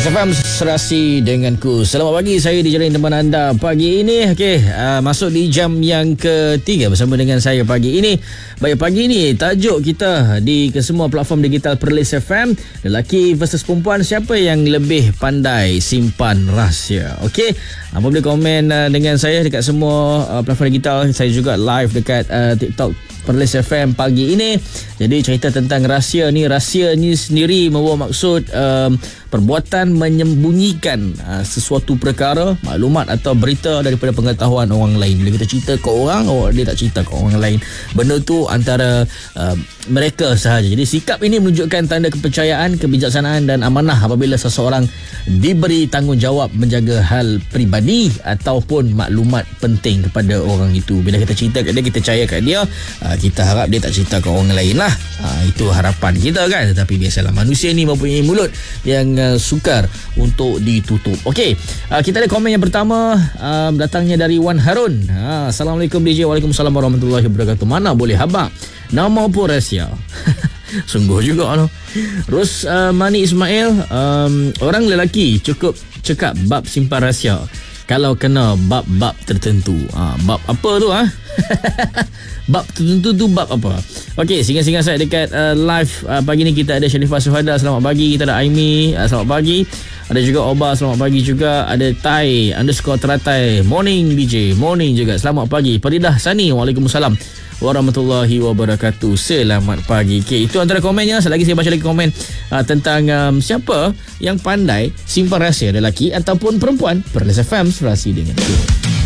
FM serasi denganku. Selamat pagi, saya dijalin teman anda pagi ini. Masuk di jam yang ketiga bersama dengan saya pagi ini. Baik, pagi ini tajuk kita di kesemua platform digital Perlis FM, lelaki versus perempuan, siapa yang lebih pandai simpan rahsia. Apa boleh komen dengan saya dekat semua platform digital. Saya juga live dekat TikTok Perlis FM pagi ini. Jadi cerita tentang rahsia ni sendiri membawa maksud perbuatan menyembunyikan sesuatu perkara, maklumat atau berita daripada pengetahuan orang lain. Bila kita cerita ke orang, dia tak cerita ke orang lain. Benda tu antara mereka sahaja. Jadi sikap ini menunjukkan tanda kepercayaan, kebijaksanaan dan amanah apabila seseorang diberi tanggungjawab menjaga hal peribadi ataupun maklumat penting kepada orang itu. Bila kita cerita kat dia, kita percaya kat dia, kita harap dia tak cerita ke orang lain lah. Itu harapan kita kan. Tetapi biasalah, manusia ni mempunyai mulut yang sukar untuk ditutup. Kita ada komen yang pertama, datangnya dari Wan Harun. Assalamualaikum DJ. Waalaikumsalam warahmatullahi wabarakatuh. Mana boleh habaq, nama pun rahsia. Sungguh juga no. Terus Mani Ismail, orang lelaki cukup cakap bab simpan rahsia kalau kena bab-bab tertentu. Bab apa tu? Bab tertentu tu bab apa? Singgah-singgah saya dekat live pagi ni. Kita ada Sharifah Suhada, selamat pagi. Kita ada Aimi, selamat pagi. Ada juga Oba, selamat pagi juga. Ada Tai _teratai, morning DJ, morning juga, selamat pagi. Faridah Sani, waalaikumsalam warahmatullahi wabarakatuh, selamat pagi. Itu antara komennya. Selagi saya baca lagi komen tentang siapa yang pandai simpan rahsia, lelaki ataupun perempuan. Perlis FM serasi dengan itu.